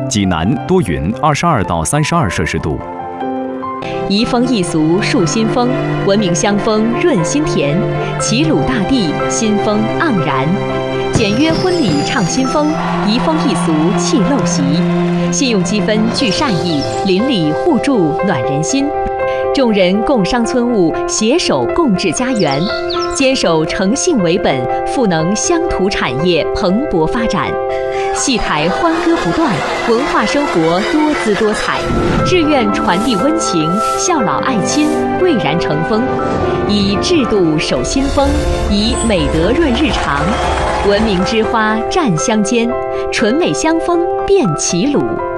济南多云，22到32摄氏度。 移风易俗树新风，文明乡风润心田，齐鲁大地新风盎然。简约婚礼畅新风，移风易俗气陋习。信用积分聚善意，邻里互助暖人心。众人共商村务，携手共治家园，坚守诚信为本，赋能乡土产业蓬勃发展。戏台欢歌不断，文化生活多姿多彩。志愿传递温情，孝老爱亲蔚然成风。以制度守新风，以美德润日常。文明之花绽乡间，纯美乡风遍齐鲁。